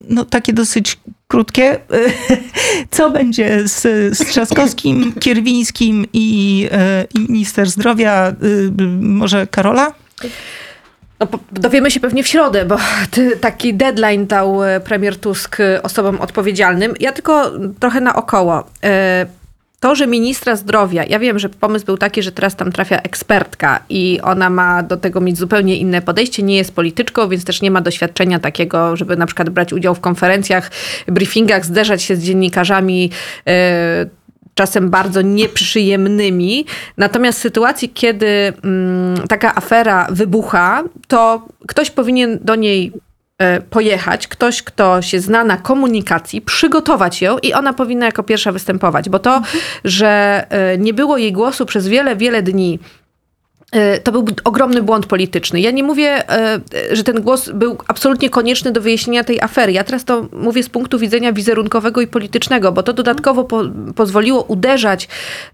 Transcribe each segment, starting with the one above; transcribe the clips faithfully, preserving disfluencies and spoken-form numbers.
no takie dosyć krótkie. Co będzie z, z Trzaskowskim, Kierwińskim i, i minister zdrowia? Może Karola? No, dowiemy się pewnie w środę, bo taki deadline dał premier Tusk osobom odpowiedzialnym. Ja tylko trochę naokoło. To, że ministra zdrowia, ja wiem, że pomysł był taki, że teraz tam trafia ekspertka i ona ma do tego mieć zupełnie inne podejście, nie jest polityczką, więc też nie ma doświadczenia takiego, żeby na przykład brać udział w konferencjach, briefingach, zderzać się z dziennikarzami yy, czasem bardzo nieprzyjemnymi. Natomiast w sytuacji, kiedy yy, taka afera wybucha, to ktoś powinien do niej pojechać, ktoś, kto się zna na komunikacji, przygotować ją i ona powinna jako pierwsza występować, bo to, że nie było jej głosu przez wiele, wiele dni, to był ogromny błąd polityczny. Ja nie mówię, że ten głos był absolutnie konieczny do wyjaśnienia tej afery. Ja teraz to mówię z punktu widzenia wizerunkowego i politycznego, bo to dodatkowo po, pozwoliło uderzać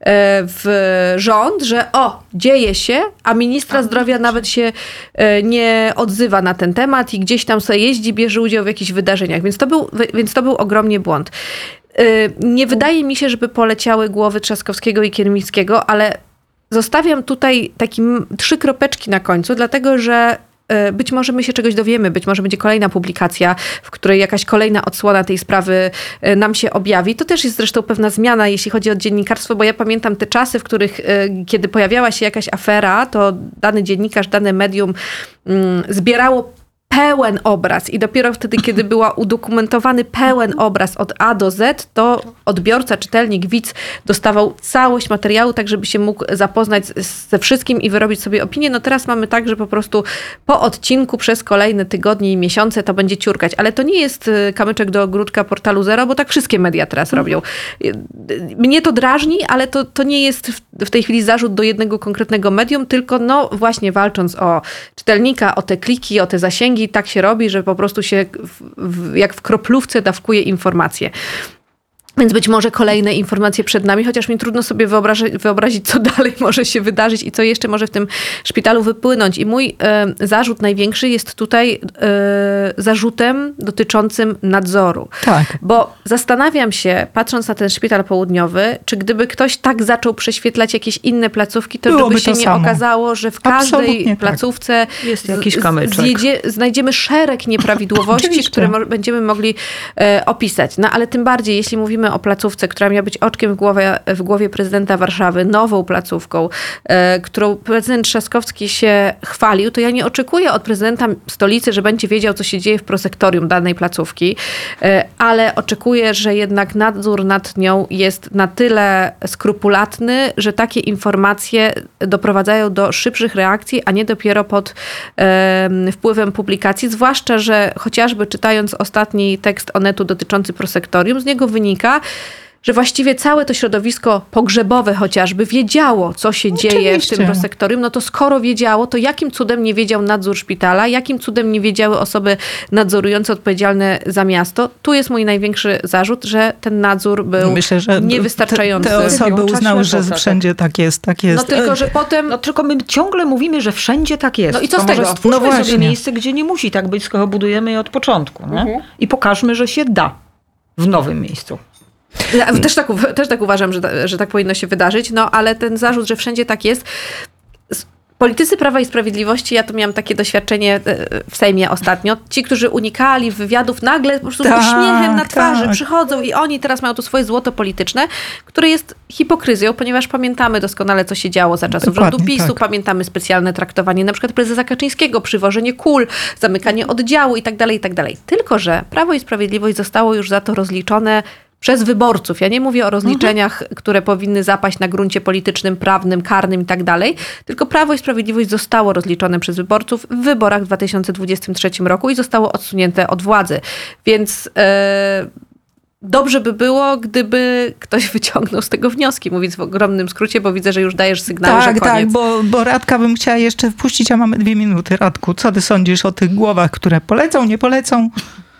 w rząd, że o, dzieje się, a ministra zdrowia nawet się nie odzywa na ten temat i gdzieś tam sobie jeździ, bierze udział w jakichś wydarzeniach. Więc to był, więc to był ogromnie błąd. Nie wydaje mi się, żeby poleciały głowy Trzaskowskiego i Kierwińskiego, ale zostawiam tutaj takie trzy kropeczki na końcu, dlatego że być może my się czegoś dowiemy, być może będzie kolejna publikacja, w której jakaś kolejna odsłona tej sprawy nam się objawi. To też jest zresztą pewna zmiana, jeśli chodzi o dziennikarstwo, bo ja pamiętam te czasy, w których kiedy pojawiała się jakaś afera, to dany dziennikarz, dane medium zbierało pełen obraz i dopiero wtedy, kiedy był udokumentowany pełen obraz od A do Z, to odbiorca, czytelnik, widz dostawał całość materiału, tak żeby się mógł zapoznać ze wszystkim i wyrobić sobie opinię. No teraz mamy tak, że po prostu po odcinku przez kolejne tygodnie i miesiące to będzie ciurkać. Ale to nie jest kamyczek do ogródka portalu Zero, bo tak wszystkie media teraz robią. Mnie to drażni, ale to, to nie jest w tej chwili zarzut do jednego konkretnego medium, tylko no właśnie walcząc o czytelnika, o te kliki, o te zasięgi, tak się robi, że po prostu się w, w, jak w kroplówce dawkuje informacje. Więc być może kolejne informacje przed nami, chociaż mi trudno sobie wyobrazić, wyobrazić, co dalej może się wydarzyć i co jeszcze może w tym szpitalu wypłynąć. I mój e, zarzut największy jest tutaj e, zarzutem dotyczącym nadzoru. Tak. Bo zastanawiam się, patrząc na ten szpital południowy, czy gdyby ktoś tak zaczął prześwietlać jakieś inne placówki, to Byłoby by się to nie samo. okazało, że w każdej Absolutnie placówce tak. Jest jakiś kamyczek. Zjedzie, znajdziemy szereg nieprawidłowości, które mo- będziemy mogli e, opisać. No ale tym bardziej, jeśli mówimy o placówce, która miała być oczkiem w głowie, w głowie prezydenta Warszawy, nową placówką, e, którą prezydent Trzaskowski się chwalił, to ja nie oczekuję od prezydenta stolicy, że będzie wiedział, co się dzieje w prosektorium danej placówki, e, ale oczekuję, że jednak nadzór nad nią jest na tyle skrupulatny, że takie informacje doprowadzają do szybszych reakcji, a nie dopiero pod e, wpływem publikacji, zwłaszcza, że chociażby czytając ostatni tekst Onetu dotyczący prosektorium, z niego wynika, że właściwie całe to środowisko pogrzebowe chociażby wiedziało, co się Oczywiście. dzieje w tym prosektorium, no to skoro wiedziało, to jakim cudem nie wiedział nadzór szpitala, jakim cudem nie wiedziały osoby nadzorujące odpowiedzialne za miasto. Tu jest mój największy zarzut, że ten nadzór był Myślę, że niewystarczający. Te, te osoby uznały, że tak. wszędzie tak jest, tak jest. No tylko, że potem... No tylko my ciągle mówimy, że wszędzie tak jest. No i co to z może tego? stwórzmy No właśnie. sobie miejsce, gdzie nie musi tak być, skoro budujemy je od początku. Nie? Mhm. I pokażmy, że się da w nowym miejscu. Ja też tak, też tak uważam, że, że tak powinno się wydarzyć, no ale ten zarzut, że wszędzie tak jest. Politycy Prawa i Sprawiedliwości, ja to miałam takie doświadczenie w Sejmie ostatnio, ci, którzy unikali wywiadów, nagle po prostu tak, z uśmiechem na twarzy tak. przychodzą i oni teraz mają tu swoje złoto polityczne, które jest hipokryzją, ponieważ pamiętamy doskonale, co się działo za czasów Dokładnie, rządu PiSu, tak. pamiętamy specjalne traktowanie na przykład prezesa Kaczyńskiego, przywożenie kul, zamykanie oddziału i tak dalej, i tak dalej. Tylko że Prawo i Sprawiedliwość zostało już za to rozliczone przez wyborców. Ja nie mówię o rozliczeniach, mhm. które powinny zapaść na gruncie politycznym, prawnym, karnym i tak dalej, tylko Prawo i Sprawiedliwość zostało rozliczone przez wyborców w wyborach w dwa tysiące dwudziestym trzecim roku i zostało odsunięte od władzy. Więc e, dobrze by było, gdyby ktoś wyciągnął z tego wnioski, mówiąc w ogromnym skrócie, bo widzę, że już dajesz sygnał, tak, że koniec. Tak, bo, bo Radka bym chciała jeszcze wpuścić, a mamy dwie minuty. Radku, co ty sądzisz o tych głowach, które polecą, nie polecą?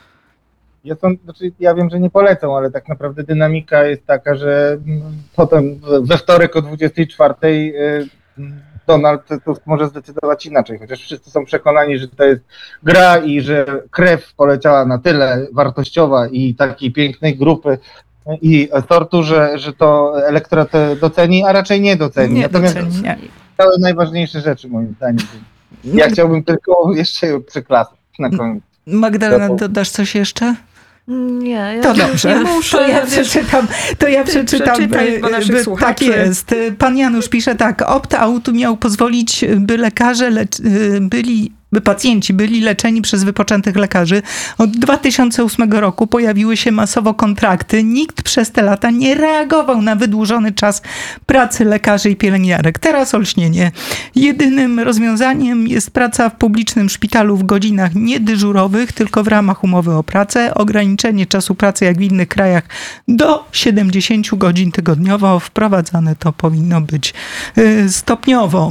Ja, sąd, znaczy ja wiem, że nie polecą, ale tak naprawdę dynamika jest taka, że potem we wtorek o dwudziestej czwartej Donald Tusk może zdecydować inaczej, chociaż wszyscy są przekonani, że to jest gra i że krew poleciała na tyle wartościowa i takiej pięknej grupy i sortu, że, że to elektorat doceni, a raczej nie doceni. Nie Natomiast doceni, nie. całe najważniejsze rzeczy moim zdaniem. Ja chciałbym tylko jeszcze przyklasać na koniec. Magdalena, dodasz coś jeszcze? Nie, ja To dobrze, nie muszę. to ja przeczytam, to ja przeczytam, przeczytaj, bo naszych by, słuchaczy. tak jest. Pan Janusz pisze tak, opt-out miał pozwolić, by lekarze lecz, byli by pacjenci byli leczeni przez wypoczętych lekarzy. Od dwa tysiące ósmego roku pojawiły się masowo kontrakty. Nikt przez te lata nie reagował na wydłużony czas pracy lekarzy i pielęgniarek. Teraz olśnienie. Jedynym rozwiązaniem jest praca w publicznym szpitalu w godzinach nie dyżurowych, tylko w ramach umowy o pracę. Ograniczenie czasu pracy, jak w innych krajach, do siedemdziesiąt godzin tygodniowo. Wprowadzane to powinno być stopniowo.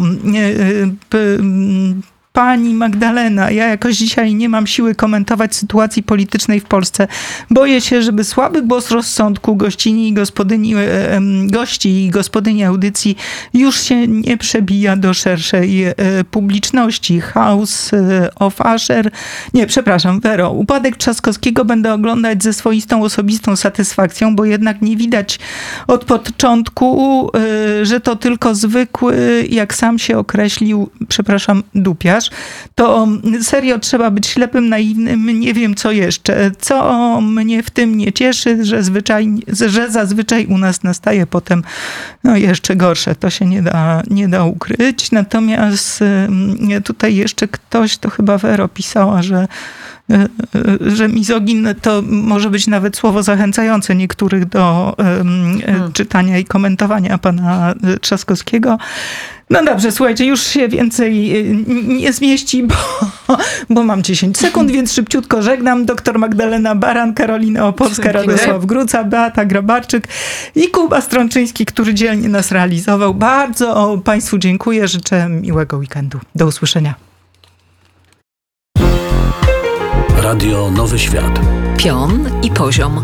Pani Magdalena, ja jakoś dzisiaj nie mam siły komentować sytuacji politycznej w Polsce. Boję się, żeby słaby głos rozsądku gościni i gospodyni, gości i gospodyni audycji już się nie przebija do szerszej publiczności. House of Usher, nie, przepraszam, Vero, upadek Trzaskowskiego będę oglądać ze swoistą osobistą satysfakcją, bo jednak nie widać od początku, że to tylko zwykły, jak sam się określił, przepraszam, dupiarz. To serio trzeba być ślepym, naiwnym, nie wiem co jeszcze. Co mnie w tym nie cieszy, że, zwyczaj, że zazwyczaj u nas nastaje potem no jeszcze gorsze. To się nie da, nie da ukryć. Natomiast tutaj jeszcze ktoś, to chyba Vero pisała, że że mizogin to może być nawet słowo zachęcające niektórych do um, hmm. czytania i komentowania pana Trzaskowskiego. No dobrze, słuchajcie, już się więcej nie zmieści, bo, bo mam dziesięć sekund, więc szybciutko żegnam. Doktor Magdalena Baran, Karolina Opolska, Radosław Gruca, Beata Grabarczyk i Kuba Strączyński, który dzielnie nas realizował. Bardzo Państwu dziękuję, życzę miłego weekendu. Do usłyszenia. Radio Nowy Świat. Pion i poziom.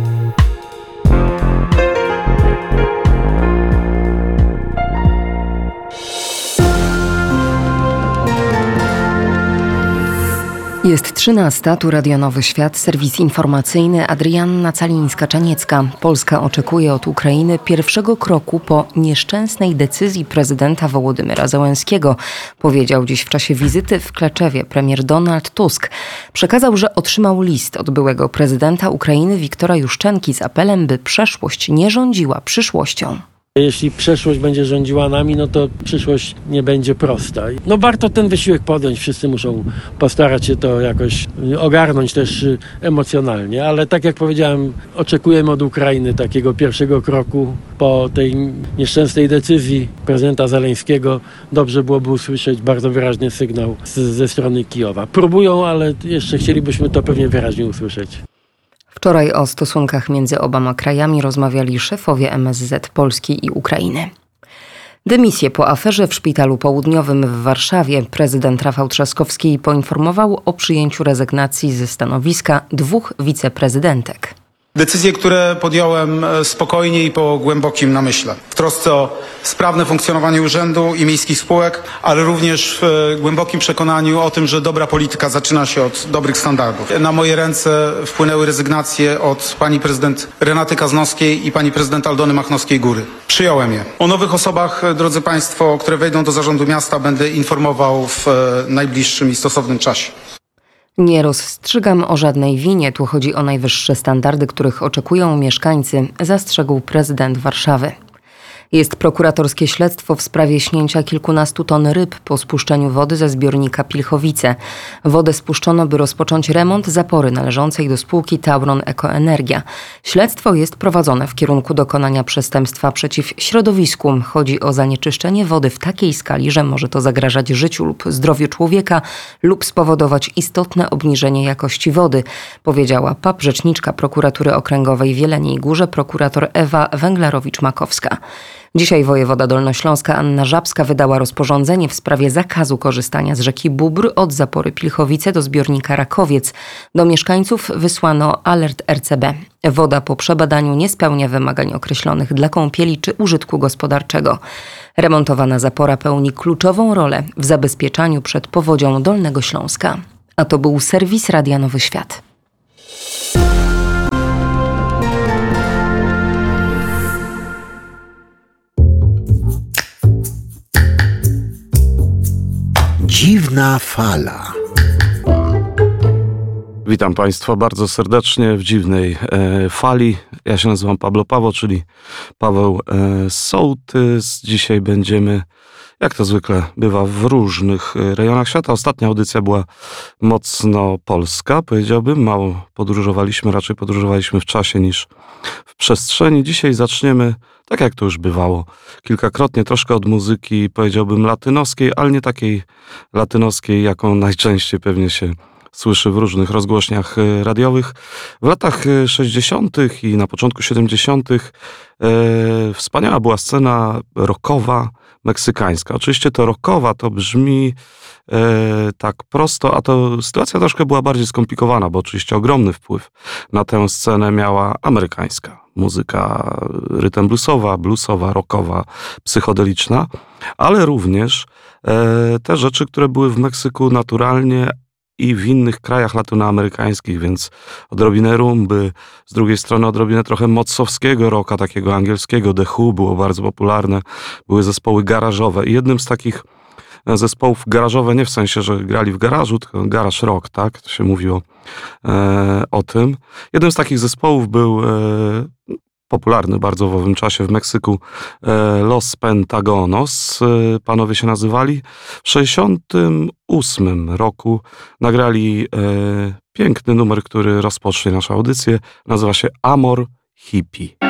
Jest trzynasta, tu Radio Nowy Świat, serwis informacyjny, Adrianna Calińska-Czaniecka. Polska oczekuje od Ukrainy pierwszego kroku po nieszczęsnej decyzji prezydenta Wołodymyra Zełenskiego, powiedział dziś w czasie wizyty w Kleczewie premier Donald Tusk. Przekazał, że otrzymał list od byłego prezydenta Ukrainy Wiktora Juszczenki z apelem, by przeszłość nie rządziła przyszłością. Jeśli przeszłość będzie rządziła nami, no to przyszłość nie będzie prosta. No warto ten wysiłek podjąć, wszyscy muszą postarać się to jakoś ogarnąć też emocjonalnie, ale tak jak powiedziałem, oczekujemy od Ukrainy takiego pierwszego kroku po tej nieszczęsnej decyzji prezydenta Zeleńskiego. Dobrze byłoby usłyszeć bardzo wyraźny sygnał z, ze strony Kijowa. Próbują, ale jeszcze chcielibyśmy to pewnie wyraźnie usłyszeć. Wczoraj o stosunkach między oboma krajami rozmawiali szefowie M S Z Polski i Ukrainy. Dymisję po aferze w Szpitalu Południowym w Warszawie prezydent Rafał Trzaskowski poinformował o przyjęciu rezygnacji ze stanowiska dwóch wiceprezydentek. Decyzje, które podjąłem spokojnie i po głębokim namyśle. W trosce o sprawne funkcjonowanie urzędu i miejskich spółek, ale również w głębokim przekonaniu o tym, że dobra polityka zaczyna się od dobrych standardów. Na moje ręce wpłynęły rezygnacje od pani prezydent Renaty Kaznowskiej i pani prezydent Aldony Machnowskiej-Góry. Przyjąłem je. O nowych osobach, drodzy państwo, które wejdą do zarządu miasta, będę informował w najbliższym i stosownym czasie. Nie rozstrzygam o żadnej winie, tu chodzi o najwyższe standardy, których oczekują mieszkańcy, zastrzegł prezydent Warszawy. Jest prokuratorskie śledztwo w sprawie śnięcia kilkunastu ton ryb po spuszczeniu wody ze zbiornika Pilchowice. Wodę spuszczono, by rozpocząć remont zapory należącej do spółki Tauron Ekoenergia. Śledztwo jest prowadzone w kierunku dokonania przestępstwa przeciw środowisku. Chodzi o zanieczyszczenie wody w takiej skali, że może to zagrażać życiu lub zdrowiu człowieka lub spowodować istotne obniżenie jakości wody, powiedziała P A P rzeczniczka Prokuratury Okręgowej w Jeleniej Górze prokurator Ewa Węglarowicz-Makowska. Dzisiaj wojewoda dolnośląska Anna Żabska wydała rozporządzenie w sprawie zakazu korzystania z rzeki Bóbr od zapory Pilchowice do zbiornika Rakowiec. Do mieszkańców wysłano alert R C B. Woda po przebadaniu nie spełnia wymagań określonych dla kąpieli czy użytku gospodarczego. Remontowana zapora pełni kluczową rolę w zabezpieczaniu przed powodzią Dolnego Śląska. A to był serwis Radia Nowy Świat. Dziwna fala. Witam Państwa bardzo serdecznie w dziwnej e, fali. Ja się nazywam Pablo Pawo, czyli Paweł e, Sołtys. Dzisiaj będziemy, jak to zwykle bywa, w różnych rejonach świata. Ostatnia audycja była mocno polska, powiedziałbym. Mało podróżowaliśmy, raczej podróżowaliśmy w czasie niż w przestrzeni. Dzisiaj zaczniemy, tak jak to już bywało, kilkakrotnie troszkę od muzyki, powiedziałbym, latynoskiej, ale nie takiej latynoskiej, jaką najczęściej pewnie się słyszy w różnych rozgłośniach radiowych. W latach sześćdziesiątych i na początku siedemdziesiątych e, wspaniała była scena rockowa, meksykańska. Oczywiście to rockowa to brzmi e, tak prosto, a to sytuacja troszkę była bardziej skomplikowana, bo oczywiście ogromny wpływ na tę scenę miała amerykańska muzyka rytm bluesowa, bluesowa, rockowa, psychodeliczna, ale również e, te rzeczy, które były w Meksyku naturalnie i w innych krajach latynoamerykańskich, więc odrobinę rumby, z drugiej strony odrobinę trochę modsowskiego rocka, takiego angielskiego. The Who było bardzo popularne, były zespoły garażowe i jednym z takich zespołów garażowe, nie w sensie, że grali w garażu, tylko garage rock, tak, to się mówiło e, o tym. Jednym z takich zespołów był e, popularny bardzo w owym czasie w Meksyku e, Los Pentagonos, e, panowie się nazywali. W sześćdziesiątym ósmym roku nagrali e, piękny numer, który rozpocznie naszą audycję. Nazywa się Amor Hippie.